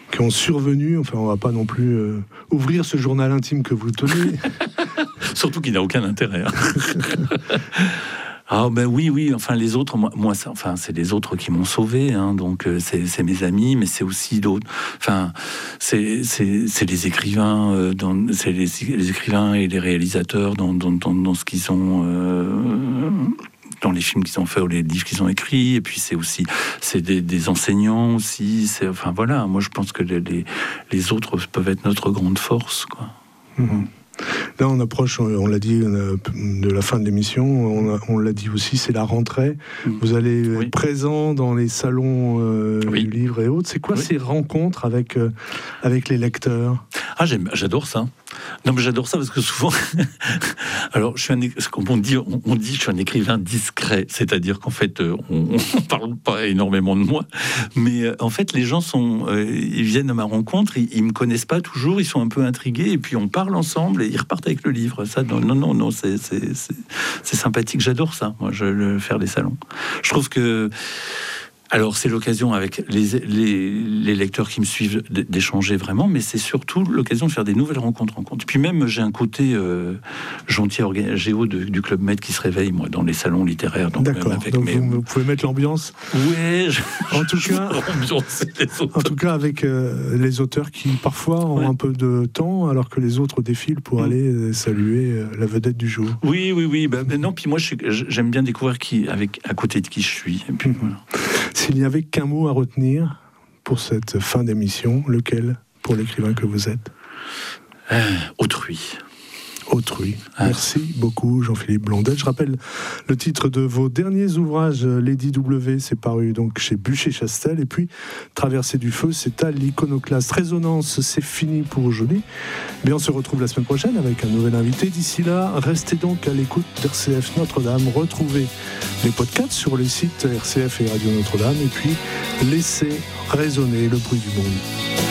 qui ont survenu. Enfin, on va pas non plus ouvrir ce journal intime que vous tenez. Surtout qu'il n'a aucun intérêt. Ah ben oui, enfin les autres, moi c'est les autres qui m'ont sauvé, hein, donc c'est mes amis, mais c'est aussi d'autres. Enfin, c'est les écrivains, c'est les écrivains et les réalisateurs dans ce qu'ils ont. Dans les films qu'ils ont fait ou les livres qu'ils ont écrits, et puis c'est des enseignants aussi. Enfin voilà, moi je pense que les autres peuvent être notre grande force, quoi. Mmh. Là, on approche, on l'a dit, de la fin de l'émission. On l'a dit aussi, c'est la rentrée. Vous allez être présent dans les salons du livre et autres. C'est quoi ces rencontres avec les lecteurs ? Ah, j'adore ça. Non, mais j'adore ça parce que souvent, alors on dit, je suis un écrivain discret, c'est-à-dire qu'en fait, on parle pas énormément de moi, mais en fait, les gens ils viennent à ma rencontre, ils me connaissent pas toujours, ils sont un peu intrigués, et puis on parle ensemble et ils repartent avec le livre. Ça, non, c'est sympathique. J'adore ça, moi, faire des salons. Je trouve que alors c'est l'occasion avec les lecteurs qui me suivent d'échanger vraiment, mais c'est surtout l'occasion de faire des nouvelles rencontres. Puis même j'ai un côté gentil géo du Club Med qui se réveille, moi, dans les salons littéraires. Donc, d'accord, donc vous pouvez mettre l'ambiance. Ouais, en tout cas avec les auteurs qui parfois ont un peu de temps, alors que les autres défilent pour aller saluer la vedette du jour. Oui. Non, puis moi j'aime bien découvrir à côté de qui je suis. Et puis, voilà. S'il n'y avait qu'un mot à retenir pour cette fin d'émission, lequel pour l'écrivain que vous êtes ? Autrui. Merci beaucoup, Jean-Philippe Blondel. Je rappelle le titre de vos derniers ouvrages. Lady W, c'est paru donc chez Bûcher-Chastel, et puis Traversée du feu, c'est à l'Iconoclaste. Résonance, c'est fini pour aujourd'hui. Mais on se retrouve la semaine prochaine avec un nouvel invité. D'ici là, restez donc à l'écoute d'RCF Notre-Dame. Retrouvez les podcasts sur les sites RCF et Radio Notre-Dame, et puis laissez résonner le bruit du monde.